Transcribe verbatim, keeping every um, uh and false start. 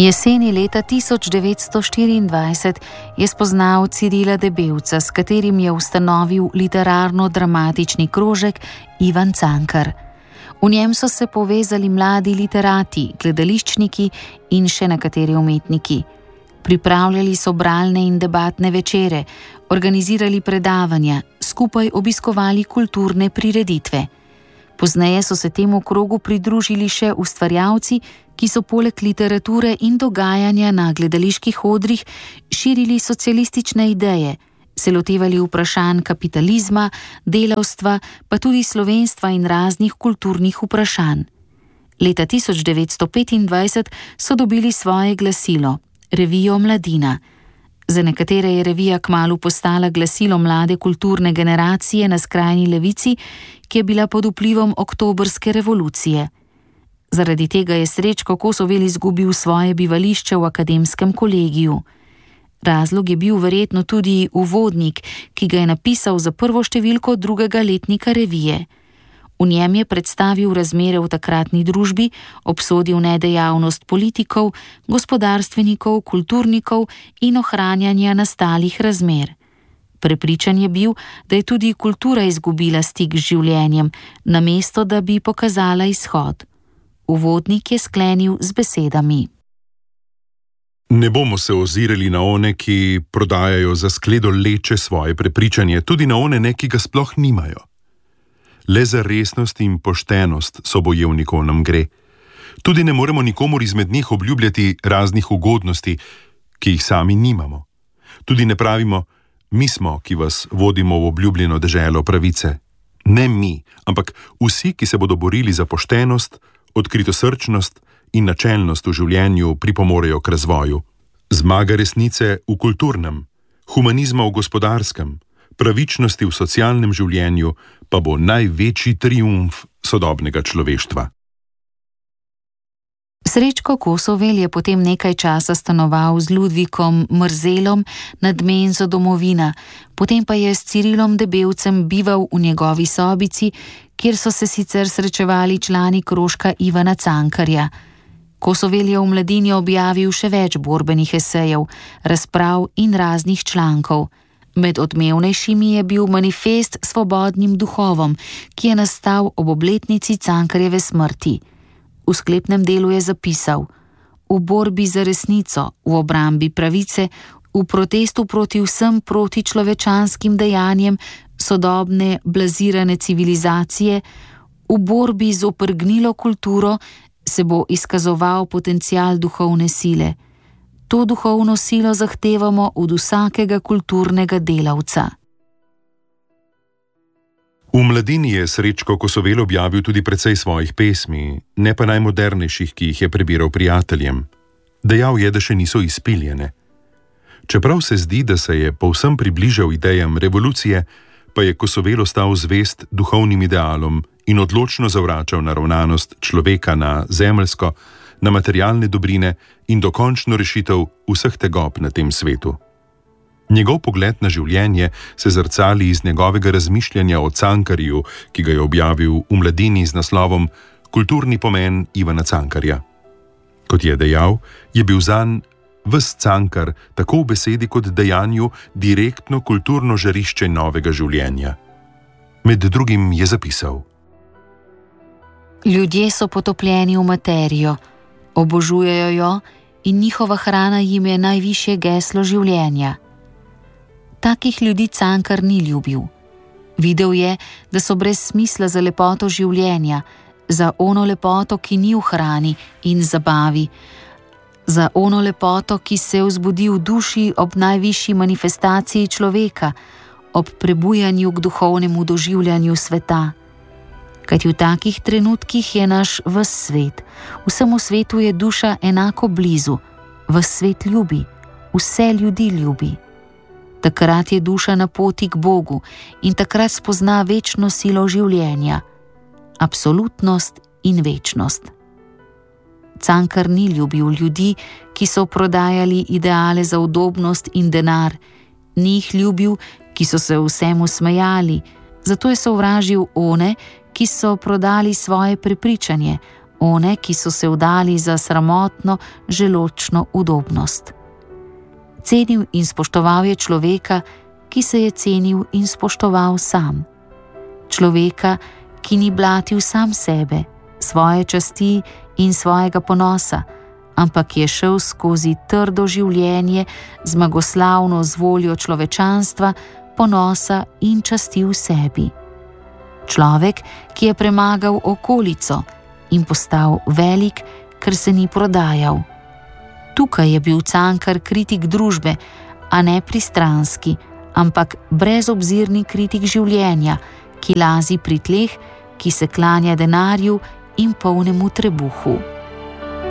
Jeseni leta tisoč devetsto štiriindvajset je spoznal Cirila Debevca, s katerim je ustanovil literarno-dramatični krožek Ivan Cankar. V njem so se povezali mladi literati, gledališčniki in še nekateri umetniki. Pripravljali so bralne in debatne večere, organizirali predavanja, skupaj obiskovali kulturne prireditve. Pozneje so se temu krogu pridružili še ustvarjalci, ki so poleg literature in dogajanja na gledaliških odrih širili socialistične ideje, se lotevali vprašanj kapitalizma, delavstva, pa tudi slovenstva in raznih kulturnih vprašanj. Leta tisoč devetsto petindvajset so dobili svoje glasilo, revijo Mladina. Za nekatere je revija kmalu postala glasilo mlade kulturne generacije na skrajni levici, ki je bila pod vplivom oktobrske revolucije. Zaradi tega je Srečko Kosovel izgubil svoje bivališče v akademskem kolegiju. Razlog je bil verjetno tudi uvodnik, ki ga je napisal za prvo številko drugega letnika revije. V njem je predstavil razmere v takratni družbi, obsodil nedejavnost politikov, gospodarstvenikov, kulturnikov in ohranjanja nastalih razmer. Prepričan je bil, da je tudi kultura izgubila stik z življenjem, namesto da bi pokazala izhod. Uvodnik je sklenil z besedami. Ne bomo se ozirali na one, ki prodajajo za skledo leče svoje prepričanje, tudi na one ne, ki ga sploh nimajo. Le za resnost in poštenost sobojevnikov nam gre. Tudi ne moremo nikomur izmed njih obljubljati raznih ugodnosti, ki jih sami nimamo. Tudi ne pravimo, mi smo, ki vas vodimo v obljubljeno deželo pravice. Ne mi, ampak vsi, ki se bodo borili za poštenost, odkritosrčnost in načelnost v življenju pripomorejo k razvoju. Zmaga resnice v kulturnem, humanizma v gospodarskem, pravičnosti v socialnem življenju pa bo največji triumf sodobnega človeštva. Srečko Kosovel je potem nekaj časa stanoval z Ludvikom Mrzelom nad menzo Domovina, potem pa je s Cirilom Debevcem bival v njegovi sobici, kjer so se sicer srečevali člani krožka Ivana Cankarja. Kosovel je v Mladini objavil še več borbenih esejev, razprav in raznih člankov. Med odmevnejšimi je bil manifest Svobodnim duhovom, ki je nastal ob obletnici Cankarjeve smrti. V sklepnem delu je zapisal: v borbi za resnico, v obrambi pravice, v protestu proti vsem protičlovečanskim dejanjem sodobne blazirane civilizacije, v borbi zoper gnilo kulturo se bo izkazoval potencial duhovne sile. To duhovno silo zahtevamo od vsakega kulturnega delavca. V Mladini je Srečko Kosovel objavil tudi precej svojih pesmi, ne pa najmodernejših, ki jih je prebiral prijateljem. Dejal je, da še niso izpiljene. Čeprav se zdi, da se je povsem približal idejam revolucije, pa je Kosovel ostal zvest duhovnim idealom in odločno zavračal naravnanost človeka na zemeljsko, na materialne dobrine in dokončno rešitev vseh tegob na tem svetu. Njegov pogled na življenje se zrcali iz njegovega razmišljanja o Cankarju, ki ga je objavil v Mladini z naslovom Kulturni pomen Ivana Cankarja. Kot je dejal, je bil zanj ves Cankar, tako v besedi kot dejanju, direktno kulturno žarišče novega življenja. Med drugim je zapisal: Ljudje so potopljeni v materijo, obožujejo jo in njihova hrana jim je najvišje geslo življenja. Takih ljudi Cankar ni ljubil. Videl je, da so brez smisla za lepoto življenja, za ono lepoto, ki ni v hrani in zabavi, za ono lepoto, ki se vzbudi v duši ob najvišji manifestaciji človeka, ob prebujanju k duhovnemu doživljanju sveta. Kajti v takih trenutkih je naš ves svet, vsemu svetu je duša enako blizu, ves svet ljubi, vse ljudi ljubi. Takrat je duša na poti k Bogu in takrat spozna večno silo življenja, absolutnost in večnost. Cankar ni ljubil ljudi, ki so prodajali ideale za udobnost in denar, ni jih ljubil, ki so se vsemu smejali, zato je sovražil one, ki so prodali svoje prepričanje, one, ki so se vdali za sramotno želočno udobnost. Cenil in spoštoval je človeka, ki se je cenil in spoštoval sam. Človeka, ki ni blatil sam sebe, svoje časti in svojega ponosa, ampak je šel skozi trdo življenje, zmagoslavno z voljo človečanstva, ponosa in časti v sebi. Človek, ki je premagal okolico in postal velik, ker se ni prodajal. Tukaj je bil Cankar kritik družbe, a ne pristranski, ampak brezobzirni kritik življenja, ki lazi pri tleh, ki se klanja denarju in polnemu trebuhu.